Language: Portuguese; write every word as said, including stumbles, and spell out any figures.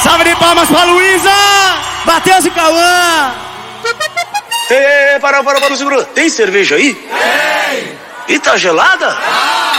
Salve de palmas pra Luísa! Matheus e Cauã! Ei, ei, ei, para, para, para, segura. Tem cerveja aí? Tem! E tá gelada? Ah!